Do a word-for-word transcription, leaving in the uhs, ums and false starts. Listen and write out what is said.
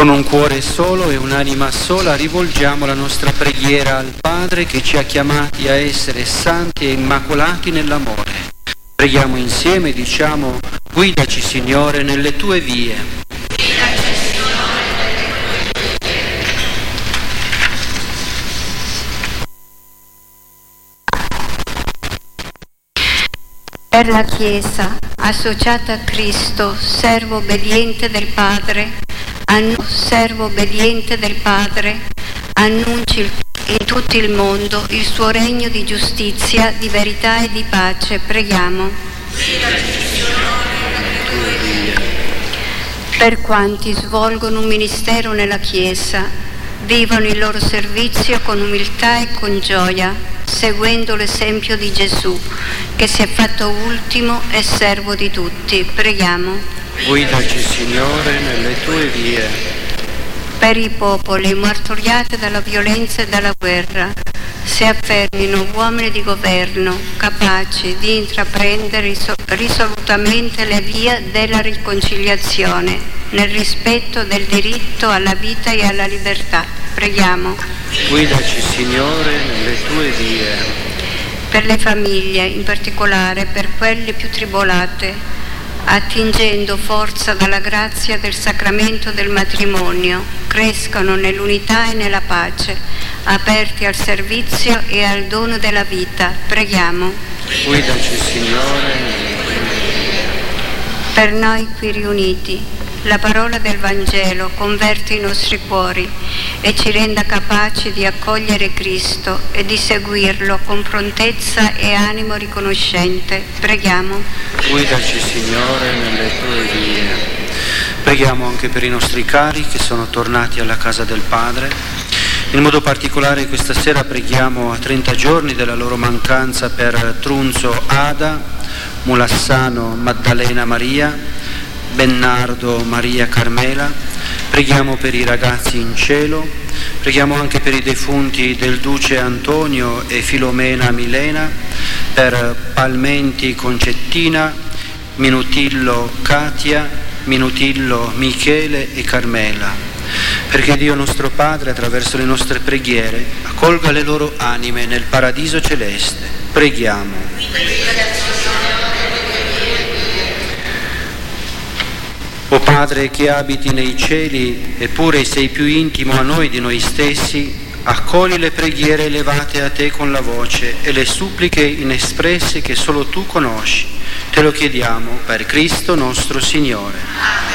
Con un cuore solo e un'anima sola rivolgiamo la nostra preghiera al Padre che ci ha chiamati a essere santi e immacolati nell'amore. Preghiamo insieme e diciamo: guidaci Signore nelle tue vie. Per la Chiesa, associata a Cristo, servo obbediente del Padre, annu- servo obbediente del Padre, annunci in tutto il mondo il suo regno di giustizia, di verità e di pace. Preghiamo. Per quanti svolgono un ministero nella Chiesa, vivono il loro servizio con umiltà e con gioia, seguendo l'esempio di Gesù, che si è fatto ultimo e servo di tutti. Preghiamo. Guidaci, Signore, nelle tue vie. Per i popoli martoriati dalla violenza e dalla guerra, si affermino uomini di governo capaci di intraprendere risolutamente le vie della riconciliazione, nel rispetto del diritto alla vita e alla libertà. Preghiamo. Guidaci, Signore, nelle tue vie. Per le famiglie, in particolare per quelle più tribolate, attingendo forza dalla grazia del sacramento del matrimonio, crescano nell'unità e nella pace, aperti al servizio e al dono della vita. Preghiamo. Guidaci, Signore, nelle tue vie. Per noi qui riuniti, la parola del Vangelo converte i nostri cuori e ci renda capaci di accogliere Cristo e di seguirlo con prontezza e animo riconoscente. Preghiamo. Guidaci, Signore, nelle tue vie. Preghiamo anche per i nostri cari che sono tornati alla casa del Padre. In modo particolare questa sera preghiamo a trenta giorni della loro mancanza per Trunzo Ada, Mulassano Maddalena Maria, Bennardo Maria Carmela. Preghiamo per i ragazzi in cielo, preghiamo anche per i defunti del Duce Antonio e Filomena Milena, per Palmenti Concettina, Minutillo Katia, Minutillo Michele e Carmela, perché Dio nostro Padre attraverso le nostre preghiere accolga le loro anime nel paradiso celeste. Preghiamo. O Padre che abiti nei cieli, eppure sei più intimo a noi di noi stessi, accogli le preghiere elevate a te con la voce e le suppliche inespresse che solo tu conosci. Te lo chiediamo per Cristo nostro Signore.